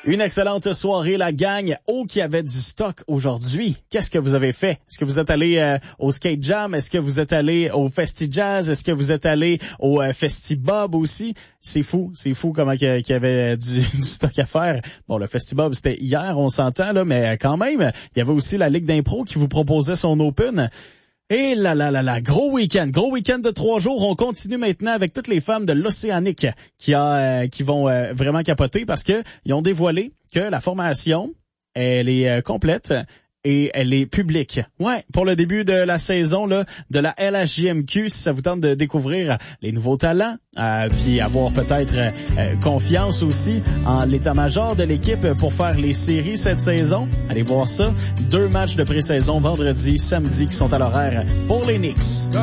Une excellente soirée, la gang. Oh, qui avait du stock aujourd'hui. Qu'est-ce que vous avez fait? Est-ce que vous êtes allé au Skate Jam? Est-ce que vous êtes allé au Festi Jazz? Est-ce que vous êtes allé au Festi Bob aussi? C'est fou comment qu'il y avait du stock à faire. Bon, le Festi Bob, c'était hier, on s'entend, là, mais quand même, il y avait aussi la Ligue d'impro qui vous proposait son Open. Et là, gros week-end de 3 jours. On continue maintenant avec toutes les femmes de l'Océanique qui vont vraiment capoter parce que ils ont dévoilé que la formation, elle est complète et elle est publique. Ouais, pour le début de la saison là de la LHJMQ, si ça vous tente de découvrir les nouveaux talents, puis avoir peut-être confiance aussi en l'état-major de l'équipe pour faire les séries cette saison. Allez voir ça. 2 matchs de pré-saison vendredi, samedi qui sont à l'horaire pour les Knicks.